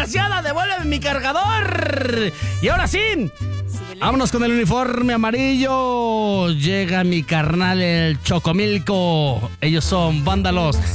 desgraciada, devuélveme mi cargador. Y ahora sí, vámonos con el uniforme amarillo. Llega mi carnal el Chocomilco. Ellos son Vándalos.